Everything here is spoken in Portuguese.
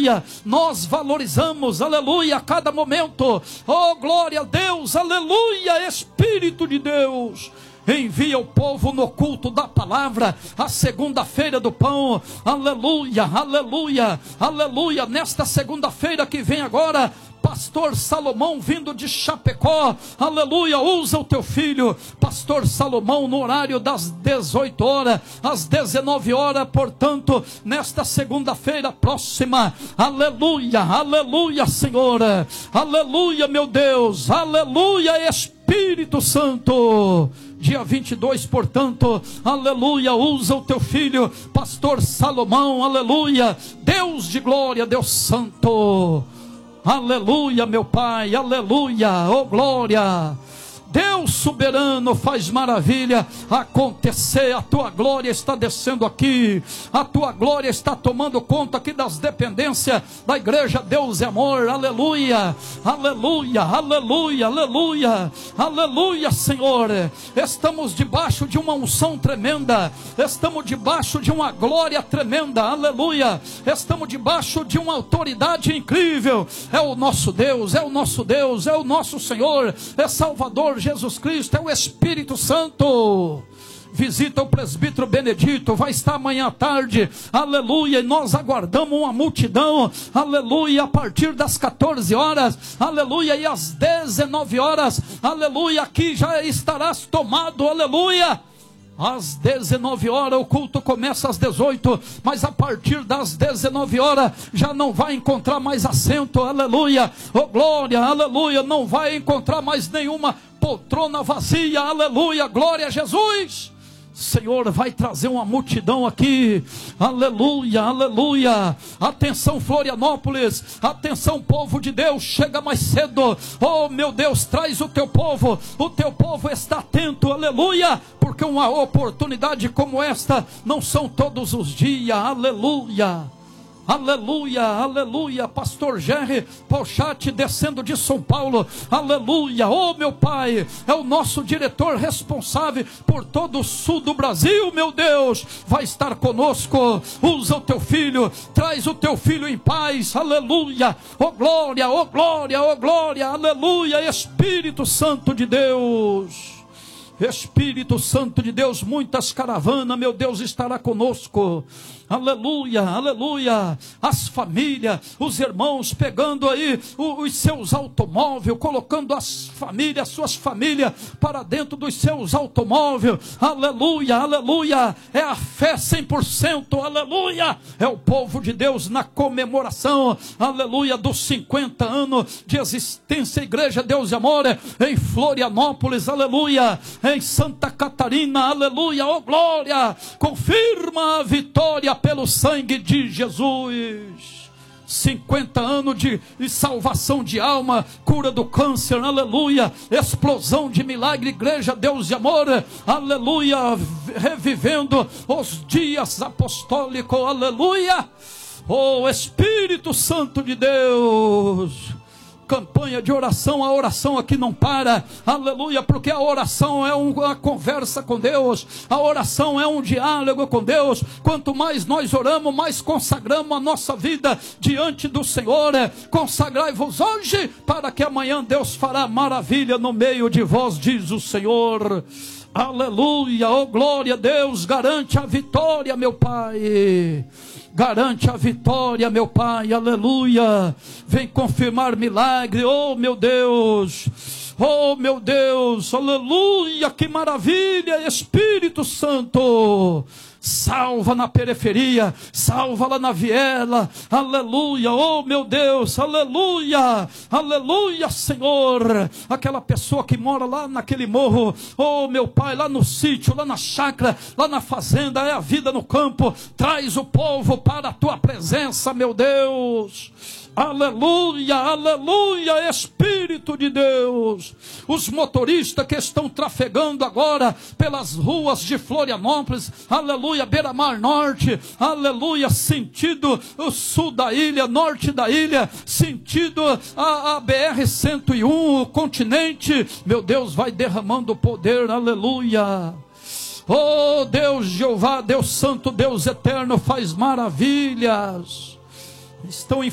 aleluia. Nós valorizamos, aleluia, a cada momento. Oh, glória a Deus, aleluia. Espírito de Deus, envia o povo no culto da palavra, a segunda-feira do pão, aleluia, aleluia, aleluia. Nesta segunda-feira que vem agora, pastor Salomão vindo de Chapecó, aleluia, usa o teu filho, pastor Salomão, no horário das 18 horas, às 19 horas, portanto, nesta segunda-feira próxima, aleluia, aleluia, Senhor, aleluia, meu Deus, aleluia, Espírito Santo. Dia 22, portanto, aleluia, usa o teu filho, pastor Salomão, aleluia, Deus de glória, Deus santo, aleluia, meu Pai, aleluia, oh glória. Deus soberano, faz maravilha acontecer. A tua glória está descendo aqui, a tua glória está tomando conta aqui das dependências da igreja Deus é Amor, aleluia, aleluia, aleluia, aleluia, aleluia, Senhor. Estamos debaixo de uma unção tremenda, estamos debaixo de uma glória tremenda, aleluia, estamos debaixo de uma autoridade incrível. É o nosso Deus, é o nosso Deus, é o nosso Senhor, é Salvador Jesus Cristo, é o Espírito Santo. Visita o presbítero Benedito, vai estar amanhã à tarde, aleluia, e nós aguardamos uma multidão, aleluia, a partir das 14 horas, aleluia, e às 19 horas, aleluia, aqui já estarás tomado, aleluia. Às 19 horas, o culto começa às 18, mas a partir das 19 horas, já não vai encontrar mais assento, aleluia, oh glória, aleluia, não vai encontrar mais nenhuma poltrona vazia, aleluia, glória a Jesus. Senhor, vai trazer uma multidão aqui, aleluia, aleluia. Atenção Florianópolis, atenção povo de Deus, chega mais cedo, oh meu Deus, traz o teu povo está atento, aleluia, porque uma oportunidade como esta não são todos os dias, aleluia. Aleluia, aleluia, pastor Jerry Pochati descendo de São Paulo, aleluia, oh meu Pai, é o nosso diretor responsável por todo o sul do Brasil, meu Deus, vai estar conosco, usa o teu filho, traz o teu filho em paz, aleluia, oh glória, oh glória, oh glória, aleluia, Espírito Santo de Deus. Espírito Santo de Deus, muitas caravanas, meu Deus, estará conosco, aleluia, aleluia, as famílias, os irmãos pegando aí os seus automóveis, colocando as famílias, suas famílias para dentro dos seus automóveis, aleluia, aleluia, é a fé 100%, aleluia, é o povo de Deus na comemoração, aleluia, dos 50 anos de existência, Igreja Deus e Amor, em Florianópolis, aleluia, em Santa Catarina, aleluia, oh glória, confirma a vitória pelo sangue de Jesus. 50 anos de salvação de alma, cura do câncer, aleluia, explosão de milagre, Igreja Deus e Amor, aleluia, revivendo os dias apostólicos, aleluia, oh Espírito Santo de Deus. Campanha de oração, a oração aqui não para, aleluia, porque a oração é uma conversa com Deus, a oração é um diálogo com Deus. Quanto mais nós oramos, mais consagramos a nossa vida diante do Senhor. Consagrai-vos hoje, para que amanhã Deus fará maravilha no meio de vós, diz o Senhor. Aleluia, oh glória a Deus, garante a vitória, meu Pai. Garante a vitória, meu Pai, aleluia. Vem confirmar milagre, oh meu Deus, aleluia, que maravilha, Espírito Santo. Salva na periferia, salva lá na viela, aleluia, oh meu Deus, aleluia, aleluia, Senhor. Aquela pessoa que mora lá naquele morro, oh meu Pai, lá no sítio, lá na chácara, lá na fazenda, é a vida no campo. Traz o povo para a tua presença, meu Deus. Aleluia, aleluia, Espírito de Deus. Os motoristas que estão trafegando agora pelas ruas de Florianópolis, aleluia, Beira-Mar Norte, aleluia, sentido o sul da ilha, norte da ilha, sentido a BR-101, o continente, meu Deus, vai derramando poder, aleluia. Oh Deus Jeová, Deus Santo, Deus Eterno, faz maravilhas. Estão